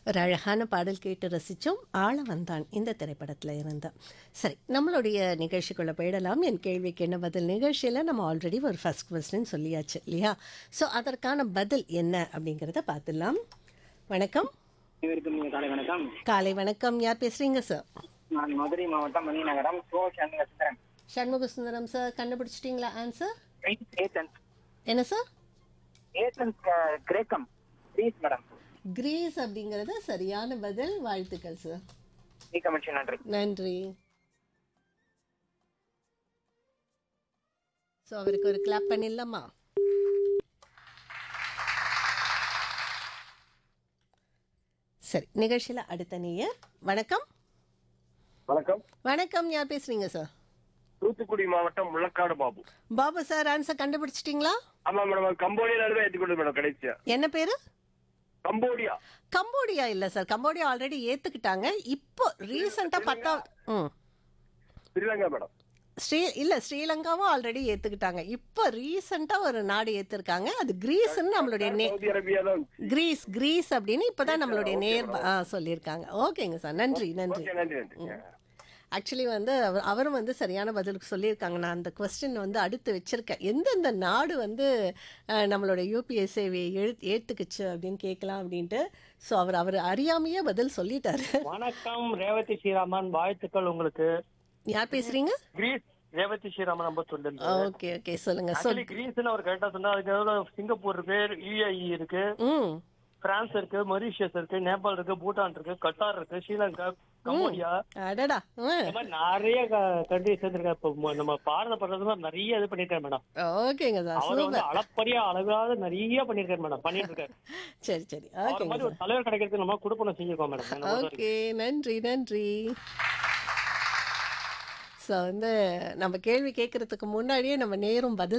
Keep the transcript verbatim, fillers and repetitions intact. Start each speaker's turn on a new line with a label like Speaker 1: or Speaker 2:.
Speaker 1: ஒரு அழகான பாடல் கேட்டு ரசித்தோம். ஆள வந்தான் இந்த திரைப்படத்தில் இருந்த. சரி, நம்மளுடைய நிகழ்ச்சிக்குள்ளே போயிடலாம். என் கேள்விக்கு என்ன பதில் நிகழ்ச்சியில் நம்ம ஆல்ரெடி ஒரு ஃபர்ஸ்ட் கொஸ்டின் சொல்லியாச்சு இல்லையா? ஸோ அதற்கான பதில் என்ன அப்படிங்கிறத பார்த்துடலாம். வணக்கம்.
Speaker 2: அனைவருக்கும் இனிய காலை வணக்கம்.
Speaker 1: காலை வணக்கம். யார் பேசுகிறீங்க சார்?
Speaker 2: நான் மதுரை மாவட்டம் மணிநகரம் கோ சண்முகசுந்தரம்.
Speaker 1: சண்முக சுந்தரம் சார், கண்டுபிடிச்சிட்டிங்களா ஆன்சர்?
Speaker 2: ஏதென்ஸ்
Speaker 1: என்ன சார்?
Speaker 2: ஏதென்ஸ் கிரேக்கம் கிரீஸ் மேடம்.
Speaker 1: கிரீஸ் அப்படிங்கிறது சரியான பதில். வாழ்த்துக்கள் சார்.
Speaker 2: மிக்க மகிழ்ச்சி, நன்றி.
Speaker 1: நன்றி. ஸோ அவருக்கு ஒரு கிளாப் பண்ணிடலாமா? சரி, நிகழ்ச்சியில் அடுத்த நேயர். வணக்கம்.
Speaker 3: வணக்கம்.
Speaker 1: வணக்கம். யார் பேசுறீங்க சார்?
Speaker 3: தூத்துக்குடி மாவட்டம் முள்ளக்காடு பாபு.
Speaker 1: பாபு சார், ஆன்சர் கண்டுபிடிச்சிட்டிங்களா?
Speaker 3: ஆமா மேடம், கம்போடியால தான் ஏற்றுக்கொண்டு மேடம் கடைசியா.
Speaker 1: என்ன பேரு?
Speaker 3: கம்போடியா.
Speaker 1: கம்போடியா இல்லை சார், கம்போடியா ஆல்ரெடி ஏற்றுக்கிட்டாங்க. இப்போ ரீசெண்டாக பத்தாவது ம்
Speaker 3: ஸ்ரீலங்கா மேடம்.
Speaker 1: ஸ்ரீ இல்லை ஸ்ரீலங்காவும் ஆல்ரெடி ஏற்றுக்கிட்டாங்க. இப்போ ரீசெண்டாக ஒரு நாடு ஏற்றிருக்காங்க. அது கிரீஸ்ன்னு நம்மளுடைய நே
Speaker 3: சவுதி அரேபியா தான்.
Speaker 1: கிரீஸ் கிரீஸ் அப்படின்னு இப்போ தான் நம்மளுடைய நேர் ஆ சொல்லியிருக்காங்க. ஓகேங்க சார், நன்றி நன்றி.
Speaker 3: ஓகே, நன்றி நன்றி.
Speaker 1: ஆக்சுவலி வந்து அவர் அவரும் வந்து சரியான பதிலுக்கு சொல்லியிருக்காங்க. நான் அந்த கொஸ்டின் வந்து அடுத்து வச்சுருக்கேன். எந்தெந்த நாடு வந்து அஹ், நம்மளோட யூபிஐ சேவையை எழு ஏற்றுக்குச்சு அப்படின்னு கேட்கலாம் அப்படின்ட்டு. ஸோ அவர் அவர் அறியாமையே பதில் சொல்லிட்டாரு.
Speaker 4: வணக்கம் ரேவதி ஸ்ரீராமன், வாழ்த்துக்கள் உங்களுக்கு.
Speaker 1: யார் பேசுறீங்க?
Speaker 4: கிரீஸ் ரேவதி ஸ்ரீராமன் நம்ம சொல்லுங்க.
Speaker 1: ஓகே ஓகே சொல்லுங்க
Speaker 4: ஆக்சுவலி
Speaker 1: சொல்
Speaker 4: கிரீஸ்னு அவர் கரெக்டா சொன்னா அதுக்கு எவ்வளவு சிங்கப்பூர் இருக்கு, யுஏஇ இருக்கு,
Speaker 1: ம்
Speaker 4: பிரான்ஸ் இருக்கு, மொரீஷியஸ் இருக்கு, நேபாள் இருக்கு, பூட்டான் இருக்கு, கத்தார் இருக்கு, ஸ்ரீலங்கா, கம்போடியா,
Speaker 1: அடடா ம்
Speaker 4: இந்த மாதிரி நிறைய கண்ட்ரிஸ் இருந்திருக்கா. இப்போ நம்ம பாரத பிரதமர் நிறைய இது பண்ணிருக்காரு மேடம்.
Speaker 1: ஓகேங்க சார்,
Speaker 4: அவர் வந்து
Speaker 1: சூப்பர்.
Speaker 4: அளப்பரிய அளவாக நிறைய பண்ணிருக்காரு மேடம், பண்ணிட்டு இருக்காரு.
Speaker 1: சரி சரி
Speaker 4: அவர்
Speaker 1: ஓகேங்க
Speaker 4: மாதிரி ஒரு தலைவர் கிடைக்கிறதுக்கு நம்ம கொடுப்பணும் செஞ்சிருக்கோம் மேடம். என்னை பொறுத்த வரைக்கும்.
Speaker 1: ஓகே, நன்றி நன்றி. ஸோ வந்து நம்ம கேள்வி கேட்கறதுக்கு முன்னாடியே நம்ம நேரும் பதில்